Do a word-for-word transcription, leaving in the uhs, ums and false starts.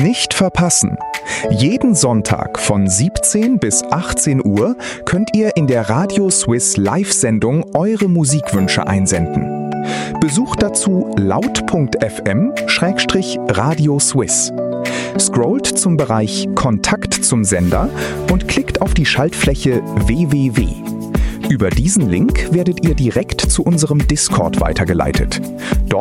Nicht verpassen! Jeden Sonntag von siebzehn bis achtzehn Uhr könnt ihr in der Radio Swiss Live-Sendung eure Musikwünsche einsenden. Besucht dazu laut punkt f m Schrägstrich Radio Swiss. Scrollt zum Bereich Kontakt zum Sender und klickt auf die Schaltfläche w w w. Über diesen Link werdet ihr direkt zu unserem Discord weitergeleitet. Dort